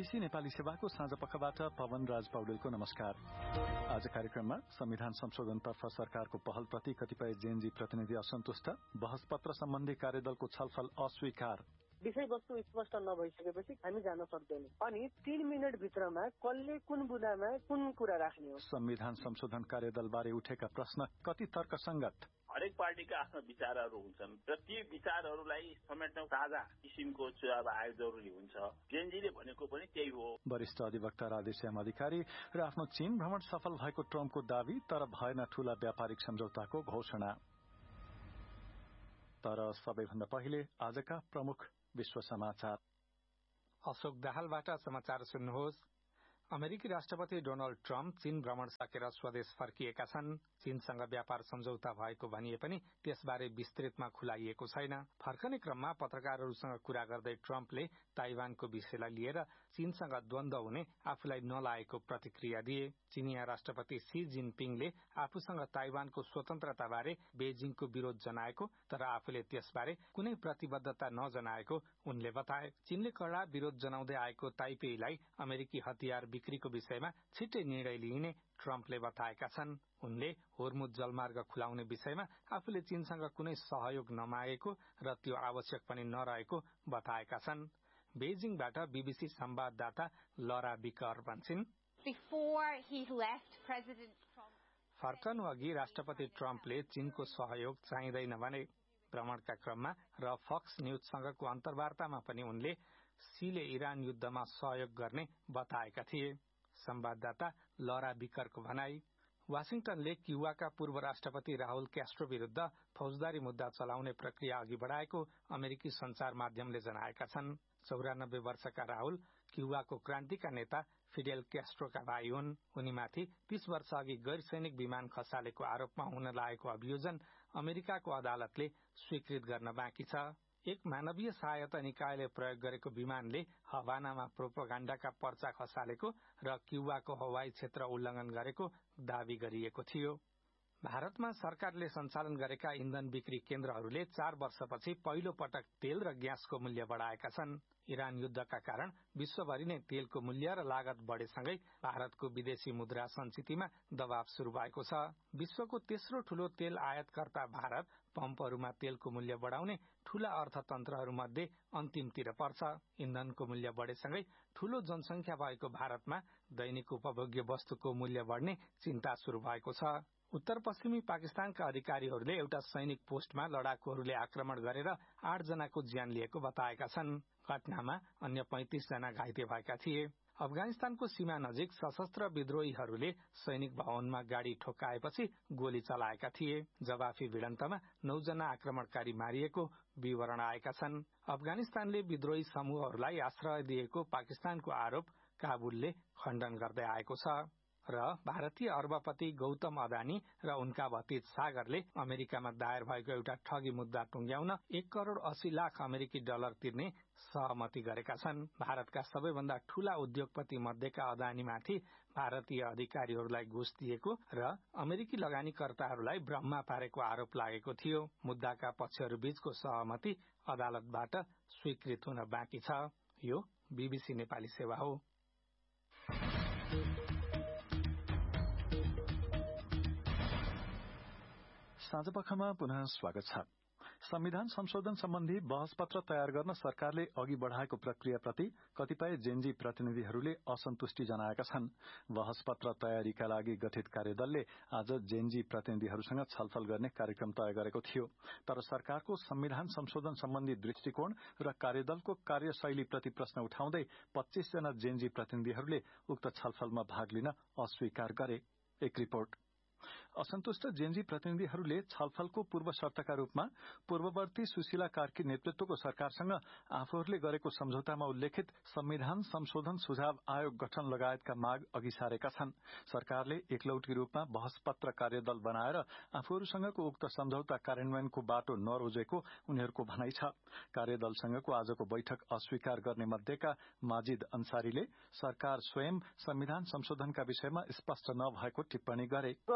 BBC Nepali सेवाको साँझ पखबाट पवन राज पौडेलको नमस्कार। आज कार्यक्रममा संविधान संशोधनतर्फ सरकारको पहलप्रति कतिपय जेएनजी प्रतिनिधि असन्तुष्ट, बहसपत्र सम्बन्धी कार्यदलको छलफल अस्वीकार। विषयवस्तु स्पष्ट नभइसकेपछि हामी जान सक्दैनौँ अनि 3 मिनट भित्रमा कसले कुन बुँदामा कुन कुरा राख्ने हो। संविधान संशोधन कार्यदलबारे उठेका प्रश्न कति तर्कसंगत। हरेक पार्टीका आफ्ना विचारहरू हुन्छन् र ती विचारहरूलाई समेट्न ताजा किसिमको चुनाव आयोग जरुरी हुन्छ। जेएनजीले भनेको पनि त्यही हो। वरिष्ठ अधिवक्ता राधेश्याम अधिकारी र आफ्नो चीन भ्रमण सफल भएको ट्रम्पको दावी, तर भएन ठूला व्यापारिक सम्झौताको घोषणा। तर सबैभन्दा पहिले आजका प्रमुख विश्व समाचार। अशोक दाहालबाट समाचार सुन्नुहोस्। अमेरिकी राष्ट्रपति डोनाल्ड ट्रम्प चीन भ्रमण सकेर स्वदेश फर्किएका छन्। चीनसँग व्यापार सम्झौता भएको भनिए पनि त्यसबारे विस्तृतमा खुलाइएको छैन। फर्कने क्रममा पत्रकारहरूसँग कुरा गर्दै ट्रम्पले ताइवानको विषयलाई लिएर चीनसँग द्वन्द्व हुने आफूलाई नलागेको प्रतिक्रिया दिए। चीनिया राष्ट्रपति सी जिनपिङले आफूसँग ताइवानको स्वतन्त्रताबारे बेजिङको विरोध जनाएको, तर आफूले त्यसबारे कुनै प्रतिबद्धता नजनाएको उनले बताए। चीनले कडा विरोध जनाउँदै आएको ताइपेईलाई अमेरिकी हतियार बिक्रीको विषयमा छिट्टै निर्णय लिइने ट्रम्पले बताएका छन्। उनले होर्मुज जलमार्ग खुलाउने विषयमा आफूले चीनसँग कुनै सहयोग नमागेको र त्यो आवश्यक पनि नरहेको बताएका छन्। बेजिङबाट बीबीसी संवाददाता लरा बिकर भन्छिन्, फर्कनु अघि राष्ट्रपति ट्रम्पले चीनको सहयोग चाहिँदैन भने। भ्रमणका क्रममा र फक्स न्यूजसँगको अन्तर्वार्तामा पनि उनले सीले इरान युद्धमा सहयोग गर्ने बताएका थिए। संवाददाता लरा बिकरको भनाई, वाशिंगटनले क्युबाका पूर्व राष्ट्रपति राहुल क्यास्ट्रो विरूद्ध फौजदारी मुद्दा चलाउने प्रक्रिया अघि बढ़ाएको अमेरिकी संचार माध्यमले जनाएका छन्। 94 वर्षका राहुल क्युबाको क्रान्तिका नेता फिडेल क्यास्ट्रोका भाइ हुन्। उनीमाथि 30 वर्ष अघि गैर सैनिक विमान खसालेको आरोपमा हुन लागेको अभियोजन अमेरिकाको अदालतले स्वीकृत गर्न बाँकी छ। एक मानवीय सहायता निकायले प्रयोग गरेको विमानले हवानामा प्रोपागाण्डाका पर्चा खसालेको र क्युबाको हवाई क्षेत्र उल्लंघन गरेको दावी गरिएको थियो। भारतमा सरकारले सञ्चालन गरेका इन्धन बिक्री केन्द्रहरूले 4 वर्षपछि पहिलो पटक तेल र ग्यासको मूल्य बढ़ाएका छन्। इरान युद्धका कारण विश्वभरि नै तेलको मूल्य र लागत बढेसँगै भारतको विदेशी मुद्रा सञ्चितमा दबाव शुरू भएको छ। विश्वको तेस्रो ठूलो तेल आयातकर्ता भारत पम्पहरूमा तेलको मूल्य बढ़ाउने ठूला अर्थतन्त्रहरूमध्ये अन्तिमतिर पर्छ। इन्धनको मूल्य बढेसँगै ठूलो जनसंख्या भएको भारतमा दैनिक उपभोग्य वस्तुको मूल्य बढ्ने चिन्ता शुरू भएको छ। उत्तर पश्चिमी पाकिस्तानका अधिकारीहरूले एउटा सैनिक पोस्टमा लडाकुहरूले आक्रमण गरेर 8 जनाको ज्यान लिएको बताएका छन्। घटनामा अन्य 35 जना घाइते भएका थिए। अफगानिस्तानको सीमा नजिक सशस्त्र विद्रोहीहरूले सैनिक भवनमा गाडी ठोक्काएपछि गोली चलाएका थिए। जवाफी भिडन्तमा 9 जना आक्रमणकारी मारिएको विवरण आएका छन्। अफगानिस्तानले विद्रोही समूहहरूलाई आश्रय दिएको पाकिस्तानको आरोप काबुलले खण्डन गर्दै आएको छ। र भारतीय अर्बपति गौतम अदानी र उनका भतिज सागरले अमेरिकामा दायर भएको एउटा ठगी मुद्दा टुंग्याउन 1 करोड़ 80 लाख अमेरिकी डलर तिर्ने सहमति गरेका छन्। भारतका सबैभन्दा ठूला उद्योगपति मध्येका अदानीमाथि भारतीय अधिकारीहरूलाई घुस दिएको र अमेरिकी लगानीकर्ताहरूलाई भ्रममा पारेको आरोप लागेको थियो। मुद्दाका पक्षहरू बीचको सहमति अदालतबाट स्वीकृत हुन बाँकी छ। यो बीबीसी नेपाली सेवा हो। साँझपखमा पुनः स्वागत छ। संविधान संशोधन सम्बन्धी बहसपत्र तयार गर्न सरकारले अघि बढ़ाएको प्रक्रियाप्रति कतिपय जेएनजी प्रतिनिधिहरूले असन्तुष्टि जनाएका छन्। बहसपत्र तयारीका लागि गठित कार्यदलले आज जेएनजी प्रतिनिधिहरूसँग छलफल गर्ने कार्यक्रम तय गरेको थियो। तर सरकारको संविधान संशोधन सम्बन्धी दृष्टिकोण र कार्यदलको कार्यशैलीप्रति प्रश्न उठाउँदै 25 जना जेएनजी प्रतिनिधिहरूले उक्त छलफलमा भाग लिन अस्वीकार गरे। एक रिपोर्ट। असन्तुष्ट जेएनजी प्रतिनिधिहरूले छलफलको पूर्व शर्तका रूपमा पूर्ववर्ती सुशीला कार्की नेतृत्वको सरकारसँग आफूहरूले गरेको सम्झौतामा उल्लेखित संविधान संशोधन सुझाव आयोग गठन लगायतका माग अघि सारेका छन्। सरकारले एकलौटी रूपमा बहसपत्र कार्यदल बनाएर आफूहरूसँगको उक्त सम्झौता कार्यान्वयनको बाटो नरोजेको उनीहरूको भनाइ छ। कार्यदलसँगको आजको बैठक अस्वीकार गर्ने मध्येका माजिद अन्सारीले सरकार स्वयं संविधान संशोधनका विषयमा स्पष्ट नभएको टिप्पणी गरे। गभर्नमेन्टले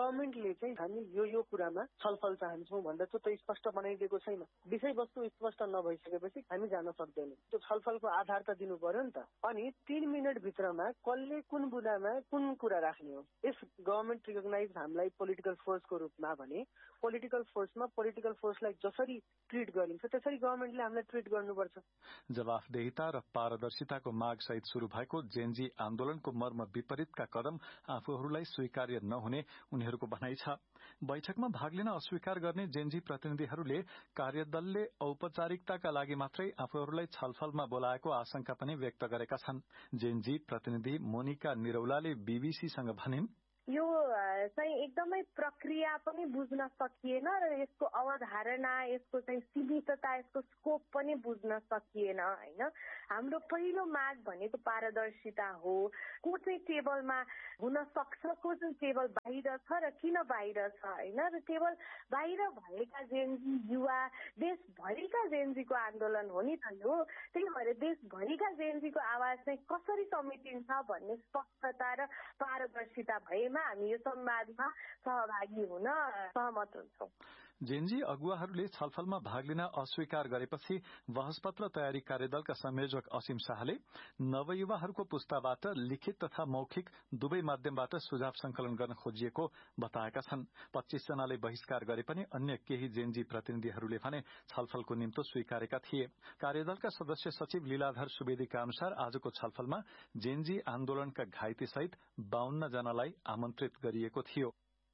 सरकारले चाहिँ हामी यो कुरामा छलफल चाहन्छौँ भन्दा त्यो त स्पष्ट बनाइदिएको छैन। विषयवस्तु स्पष्ट नभइसकेपछि हामी जान सक्दैनौँ। त्यो छलफलको आधार त दिनु पर्यो नि त। अनि 3 मिनट भित्रमा कसले कुन बुदामा कुन कुरा राख्ने हो। इफ गभर्मेन्ट रिकग्नाइज हामीलाई पोलिटिकल फोर्सको रूपमा भने पोलिटिकल फोर्समा पोलिटिकल फोर्सलाई जसरी ट्रिट गरिन्छ त्यसरी गभर्मेन्टले हामीलाई ट्रिट गर्नुपर्छ। जवाफदेहिता र पारदर्शिताको माग सहित शुरू भएको जेनजी आन्दोलनको मर्म विपरीतका कदम आफूहरूलाई स्वीकार्य नहुने उनीहरूको भनाइ छ। बैठकमा भाग लिन अस्वीकार गर्ने जेनजी प्रतिनिधिहरूले कार्यदलले औपचारिकताका लागि मात्रै आफूहरूलाई छलफलमा बोलाएको आशंका पनि व्यक्त गरेका छन्। जेनजी प्रतिनिधि मोनिका निरौलाले बीबीसीसँग भनिन्, यो चाहिँ एकदमै प्रक्रिया पनि बुझ्न सकिएन र यसको अवधारणा, यसको चाहिँ सीमितता, यसको स्कोप पनि बुझ्न सकिएन हैन। हाम्रो पहिलो माग भनेको पारदर्शिता हो। को चाहिँ टेबलमा हुन सक्छ, को चाहिँ टेबल बाहिर छ र किन बाहिर छ हैन। र टेबल बाहिर भएका जेनजी युवा देशभरिका जेनजीको आन्दोलन हो नि त यो। त्यही भएर देशभरिका जेनजीको आवाज चाहिँ कसरी समेटिन्छ भन्ने स्पष्टता र पारदर्शिता भएमा हामी यो संवादमा सहभागी हुन सहमत हुन्छौं। जेनजी अगुवाहरूले छलफलमा भाग लिन अस्वीकार गरेपछि बहसपत्र तयारी कार्यदलका संयोजक असीम शाहले नवयुवाहरूको पुस्ताबाट लिखित तथा मौखिक दुवै माध्यमबाट सुझाव संकलन गर्न खोजिएको बताएका छन्। 25 जनाले बहिष्कार गरे पनि अन्य केही जेनजी प्रतिनिधिहरूले भने छलफलको निम्तो स्वीकारेका थिए। कार्यदलका सदस्य सचिव लीलाधर सुवेदीका अनुसार आजको छलफलमा जेनजी आन्दोलनका घाइते सहित 52 जनालाई आमन्त्रित गरिएको थियो।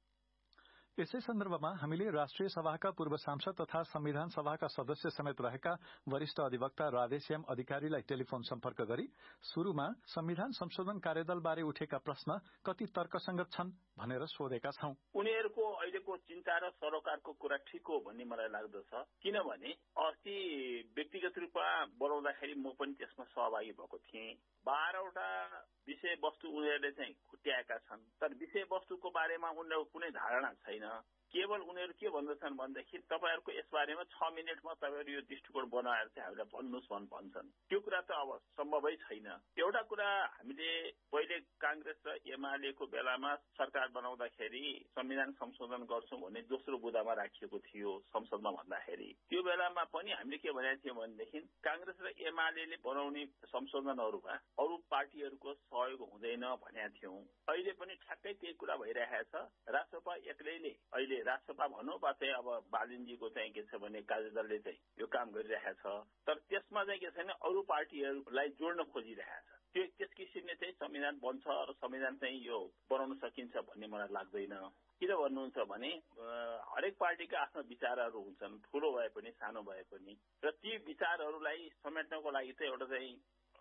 यसै सन्दर्भमा हामीले राष्ट्रिय सभाका पूर्व सांसद तथा संविधान सभाका सदस्य समेत रहेका वरिष्ठ अधिवक्ता राधेश्याम अधिकारीलाई टेलिफोन सम्पर्क गरी शुरूमा संविधान संशोधन कार्यदलबारे उठेका प्रश्न कति तर्कसंगत छन् भनेर सोधेका छौं। उनीहरूको अहिलेको चिन्ता र सरोकारको कुरा ठिक हो भन्ने मलाई लाग्दछ। किनभने अस्ति व्यक्तिगत रूपमा बोलाउँदाखेरि म पनि त्यसमा सहभागी भएको थिएँ। 12वटा विषयवस्तु उनीहरूले चाहिँ खुट्याएका छन्, तर विषयवस्तुको बारेमा उनीहरूको कुनै धारणा छैन। केवल उनीहरू के भन्दछन् भनेदेखि तपाईहरूको यसबारेमा 6 मिनटमा तपाईहरू यो दृष्टिकोण बनाएर चाहिँ हामीलाई भन्नुहोस् भन्छन्। त्यो कुरा त अब सम्भवै छैन। एउटा कुरा हामीले पहिले कांग्रेस र एमालेको बेलामा सरकार बनाउँदाखेरि संविधान संशोधन गर्छौं भन्ने दोस्रो बुदामा राखिएको थियो संसदमा भन्दाखेरि। त्यो बेलामा पनि हामीले के भनेका थियौं भनेदेखि कांग्रेस र एमालेले बनाउने संशोधनहरूमा अरू पार्टीहरूको सहयोग हुँदैन भनेका थियौं। अहिले पनि ठ्याक्कै त्यही कुरा भइरहेको छ। राष्ट्रपा एक्लैले अहिले राष्ट्रपा भनौं वा चाहिँ अब बालिनजीको चाहिँ के छ भने कार्यदलले चाहिँ यो काम गरिरहेको छ। तर त्यसमा चाहिँ के छैन अरू पार्टीहरूलाई जोड्न खोजिरहेको छ। त्यस किसिमले चाहिँ संविधान बन्छ र संविधान चाहिँ यो बनाउन सकिन्छ भन्ने मलाई लाग्दैन। किन भन्नुहुन्छ भने हरेक पार्टीका आफ्ना विचारहरू हुन्छन्, ठूलो भए पनि सानो भए पनि, र ती विचारहरूलाई समेट्नको लागि चाहिँ एउटा चाहिँ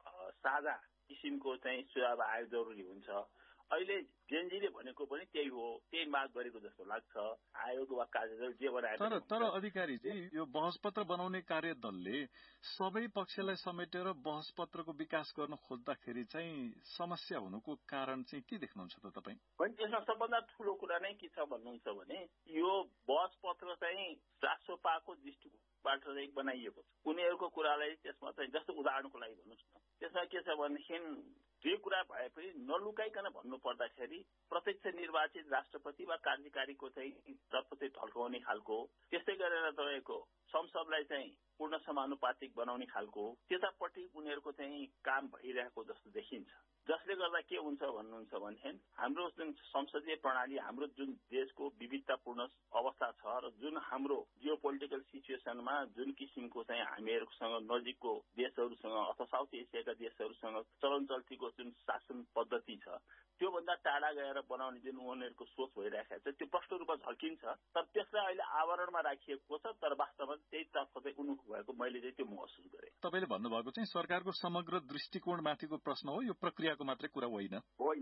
साझा किसिमको चाहिँ सुझाव आयोग जरुरी हुन्छ। अहिले जेनजीले भनेको पनि त्यही हो, त्यही माग गरेको जस्तो लाग्छ। आयोग वा कार्यदल जे बनाएको तर अधिकारीजी यो बहसपत्र बनाउने कार्यदलले सबै पक्षलाई समेटेर बहसपत्रको विकास गर्न खोज्दाखेरि चाहिँ समस्या हुनुको कारण चाहिँ के देख्नुहुन्छ त तपाईँ? त्यसमा सबभन्दा ठूलो कुरा नै के छ भन्नुहुन्छ भने यो बहसपत्र चाहिँ राष्ट्रपाको दृष्टिकोणबाट चाहिँ बनाइएको छ। उनीहरूको कुरालाई त्यसमा चाहिँ जस्तो उदाहरणको लागि भन्नुहोस् न, त्यसमा के छ भनेदेखि जे कुरा भए पनि नलुकाइकन भन्नु पर्दाखेरि प्रत्यक्ष निर्वाचित राष्ट्रपति वा कार्यकारीको चाहिँ तत्त्व चाहिँ ढल्काउने खालको, त्यस्तै गरेर तपाईँको संसदलाई चाहिँ पूर्ण समानुपातिक बनाउने खालको त्यतापट्टि उनीहरूको चाहिँ काम भइरहेको जस्तो देखिन्छ। जसले गर्दा के हुन्छ भन्नुहुन्छ भने हाम्रो जुन संसदीय प्रणाली, हाम्रो जुन देशको विविधतापूर्ण अवस्था छ र जुन हाम्रो जियो पोलिटिकल सिचुएसनमा जुन किसिमको चाहिँ हामीहरूसँग नजिकको देशहरूसँग अथवा साउथ एसियाका देशहरूसँग चलन चल्तीको जुन शासन पद्धति छ त्योभन्दा टाढा गएर बनाउने जुन उनीहरूको सोच भइरहेको छ त्यो प्रष्ट रूपमा झल्किन्छ। तर त्यसलाई अहिले आवरणमा राखिएको छ, तर वास्तवमा त्यही तर्फ चाहिँ उन्मुख भएको मैले चाहिँ त्यो महसुस गरेँ। तपाईँले भन्नुभएको चाहिँ सरकारको समग्र दृष्टिकोणमाथिको प्रश्न हो, यो प्रक्रियाको मात्रै कुरा होइन।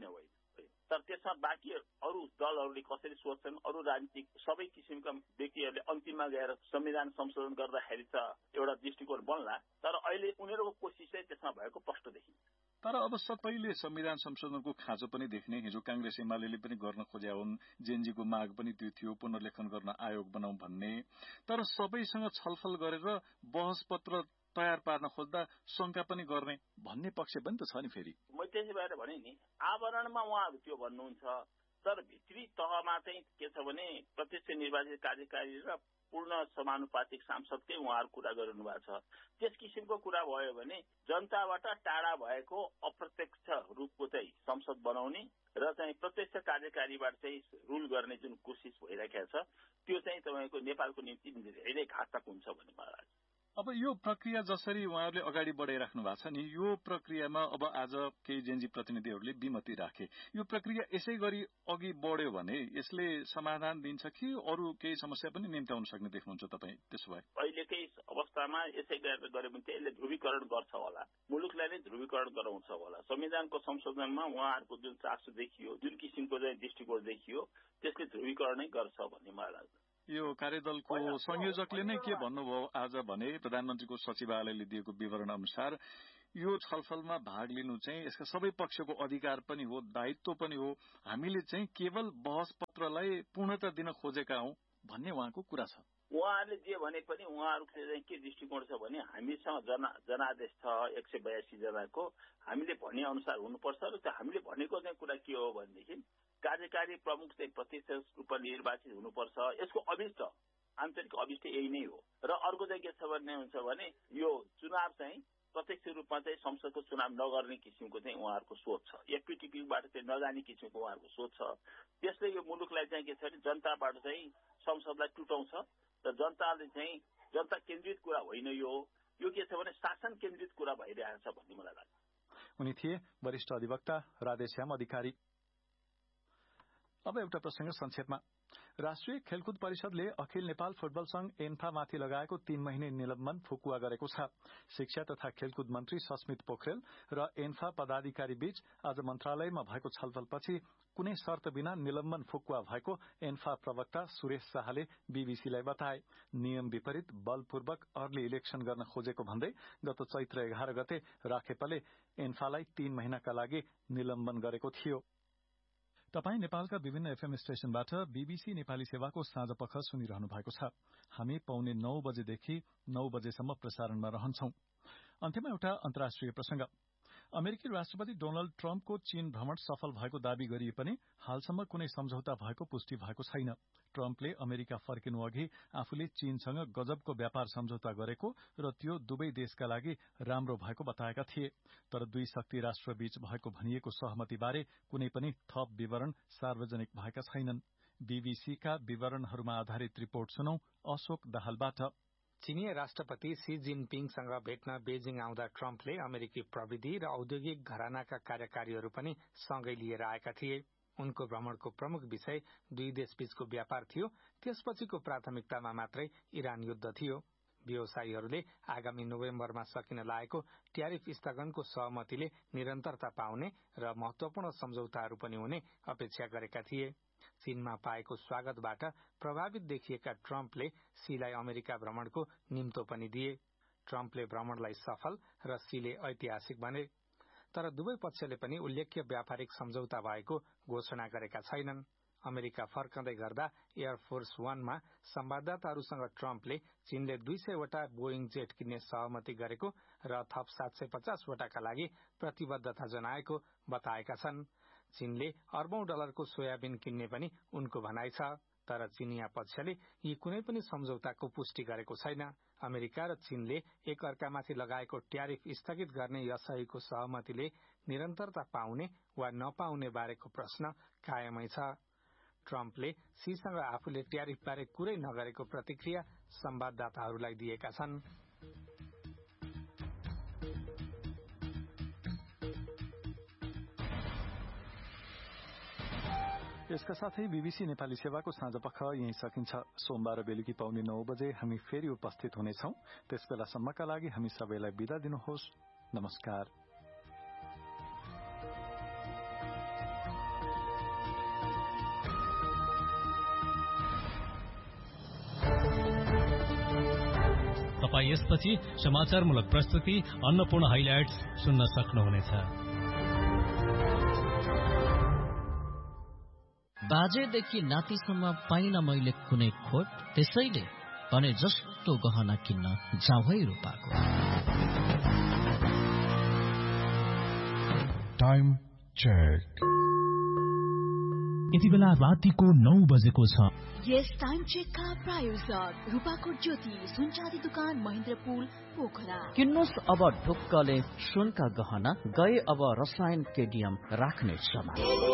तर त्यसमा बाँकी अरू दलहरूले कसरी सोच्छन्, अरू राजनीतिक सबै किसिमका व्यक्तिहरूले अन्तिममा गएर संविधान संशोधन गर्दाखेरि त एउटा दृष्टिकोण बन्ला, तर अहिले उनीहरूको कोसिस चाहिँ त्यसमा भएको प्रष्ट देखिन्छ। तर अब सबैले संविधान संशोधनको खाँचो पनि देख्ने, हिजो कांग्रेस एमाले पनि गर्न खोज्या हुन्, जेनजीको माग पनि त्यो थियो पुनर्लेखन गर्न आयोग बनाऊ भन्ने। तर सबैसँग छलफल गरेर बहसपत्र तयार पार्न खोज्दा शंका पनि गर्ने भन्ने पक्ष पनि त छ नि। फेरि म त्यसै भएर भने नि आवरणमा उहाँहरू त्यो भन्नुहुन्छ, तर भित्री तहमा चाहिँ के छ भने प्रत्यक्ष निर्वाचित कार्यकारी र पूर्ण समानुपातिक सांसदकै उहाँहरू कुरा गरिरहनु भएको छ। त्यस किसिमको कुरा भयो भने जनताबाट टाढा भएको अप्रत्यक्ष रूपको चाहिँ संसद बनाउने र चाहिँ प्रत्यक्ष कार्यकारीबाट चाहिँ रुल गर्ने जुन कोसिस भइरहेको छ त्यो चाहिँ तपाईँको नेपालको निम्ति धेरै घातक हुन्छ भन्ने मलाई लाग्छ। अब यो प्रक्रिया जसरी उहाँहरूले अगाडि बढाइराख्नु भएको छ नि, यो प्रक्रियामा अब आज केही जेएनजी प्रतिनिधिहरूले विमति राखे। यो प्रक्रिया यसै गरी अघि बढ्यो भने यसले समाधान दिन्छ कि अरू केही समस्या पनि निम्त्याउन सक्ने देख्नुहुन्छ तपाईँ? त्यसो भए अहिलेकै अवस्थामा यसै गरेर गऱ्यो भने यसले ध्रुवीकरण गर्छ होला, मुलुकलाई नै ध्रुवीकरण गराउँछ होला। संविधानको संशोधनमा उहाँहरूको जुन चासो देखियो, जुन किसिमको चाहिँ दृष्टिकोण देखियो, त्यसले ध्रुवीकरण नै गर्छ भन्ने मलाई लाग्छ। यो कार्यदलको संयोजकले नै के भन्नुभयो आज भने प्रधानमन्त्रीको सचिवालयले दिएको विवरण अनुसार यो छलफलमा भाग लिनु चाहिँ यसका सबै पक्षको अधिकार पनि हो, दायित्व पनि हो। हामीले चाहिँ केवल बहस पत्रलाई पूर्णता दिन खोजेका हौं भन्ने उहाँको कुरा छ। उहाँहरूले जे भने पनि उहाँहरूको चाहिँ के दृष्टिकोण छ भने हामीसँग जनादेश छ 182 जनाको, हामीले भने अनुसार हुनुपर्छ र त्यो हामीले भनेको चाहिँ कुरा के हो भनेदेखि कार्यकारी प्रमुख चाहिँ प्रत्यक्ष रूपमा निर्वाचित हुनुपर्छ। यसको अभिष्ट आन्तरिक अभिष्ट यही नै हो। र अर्को चाहिँ के छ भन्ने हुन्छ भने यो चुनाव चाहिँ प्रत्यक्ष रूपमा चाहिँ संसदको चुनाव नगर्ने किसिमको चाहिँ उहाँहरूको सोच छ। एफपीटीपीबाट चाहिँ नजाने किसिमको उहाँहरूको सोच छ। त्यसले यो मुलुकलाई चाहिँ के छ भने जनताबाट चाहिँ संसदलाई टुटाउँछ र जनताले चाहिँ जनता केन्द्रित कुरा होइन। यो के छ भने शासन केन्द्रित कुरा भइरहेको छ भन्ने मलाई लाग्छ। उनी थिए वरिष्ठ अधिवक्ता राधेश्याम अधिकारी। अब एउटा प्रसंग संक्षेपमा। राष्ट्रिय खेलकुद परिषदले अखिल नेपाल फुटबल संघ एन्फामाथि लगाएको 3 महिने निलम्बन फुकुवा गरेको छ। शिक्षा तथा खेलकुद मन्त्री सस्मित पोखरेल र एन्फा पदाधिकारी बीच आज मन्त्रालयमा भएको छलफलपछि कुनै शर्त बिना निलम्बन फुकुवा भएको एन्फा प्रवक्ता सुरेश शाहले बीबीसीलाई बताए। नियम विपरीत बलपूर्वक अर्ली इलेक्सन गर्न खोजेको भन्दै गत चैत्र 11 गते राखेपाले एन्फालाई 3 महिनाका लागि निलम्बन गरेको थियो। तपाई नेपालका विभिन्न एफएम स्टेशनबाट बीबीसी नेपाली सेवाको साँझ पख सुनिरहनु भएको छ। हामी पौने 9 बजेदेखि 9 बजेसम्म प्रसारणमा रहन्छौं। अन्त्यमा एउटा अन्तर्राष्ट्रिय प्रसंग। अमेरिकी राष्ट्रपति डोनाल्ड ट्रम्पको चीन भ्रमण सफल भएको दावी गरिए पनि हालसम्म कुनै सम्झौता भएको पुष्टि भएको छैन। ट्रम्पले अमेरिका फर्किनु अघि आफूले चीनसँग गजबको व्यापार सम्झौता गरेको र त्यो दुवै देशका लागि राम्रो भएको बताएका थिए। तर दुई शक्ति राष्ट्रबीच भएको भनिएको सहमतिबारे कुनै पनि थप विवरण सार्वजनिक भएका छैनन्। बीबीसीका विवरणहरूमा आधारित रिपोर्ट सुनौ अशोक दाहालबाट। चीनिया राष्ट्रपति सी जिनपिङसँग भेट्न बेजिङ आउँदा ट्रम्पले अमेरिकी प्रविधि र औद्योगिक घरानाका कार्यकारीहरू पनि सँगै लिएर आएका थिए। उनको भ्रमणको प्रमुख विषय दुई देशबीचको व्यापार थियो। त्यसपछिको प्राथमिकतामा मात्रै इरान युद्ध थियो। व्यवसायीहरूले आगामी नोभेम्बरमा सकिन लागेको ट्यारिफ स्थगनको सहमतिले निरन्तरता पाउने र महत्वपूर्ण सम्झौताहरू पनि हुने अपेक्षा गरेका थिए। चीनमा पाएको स्वागतबाट प्रभावित देखिएका ट्रम्पले सीलाई अमेरिका भ्रमणको निम्तो पनि दिए। ट्रम्पले भ्रमणलाई सफल र सीले ऐतिहासिक भने। तर दुवै पक्षले पनि उल्लेख्य व्यापारिक सम्झौता भएको घोषणा गरेका छैनन्। अमेरिका फर्कँदै गर्दा एयरफोर्स 1 मा संवाददाताहरूसँग ट्रम्पले चीनले 200 वटा बोइङ जेट किन्ने सहमति गरेको र थप 750 वटाका लागि प्रतिबद्धता जनाएको बताएका छन्। चीनले अर्बौं डलरको सोयाबिन किन्ने पनि उनको भनाइ छ। तर चीनिया पक्षले यी कुनै पनि सम्झौताको पुष्टि गरेको छैन। अमेरिका र चीनले एक अर्कामाथि लगाएको ट्यारिफ स्थगित गर्ने यसैको सहमतिले निरन्तरता पाउने वा नपाउने बारेको प्रश्न कायमै छ। ट्रम्पले सीसँग आफूले ट्यारिफ बारे कुरै नगरेको प्रतिक्रिया संवाददाताहरूलाई दिएका छन्। यसका साथै बीबीसी नेपाली सेवाको साँझपख यही सकिन्छ। सोमबार बेलुकी पौने 9 बजे हामी फेरि उपस्थित हुनेछौं। त्यसबेलासम्मका लागि हामी सबैलाई बिदा दिनुहोस्। नमस्कार। तपाई यसपछि समाचारमूलक प्रस्तुति अन्नपूर्ण हाइलाइट्स सुन्न सक्नुहुनेछ। बाजेदेखि नातिसम्म पाइन मैले कुनै खोट, त्यसैले भने जस्तो गहना किन्न जाउँ है रूपाको। Time check. यति बेला रातिको 9 बजेको छ। यस टाइम चेकका प्रायोजक रूपाकोट ज्योति सुनचाँदी दुकान महेन्द्रपुल पोखरा। किन्नुस् अब ढुक्कले सुनका गहना, गए अब रसायन केडियम राख्ने समय।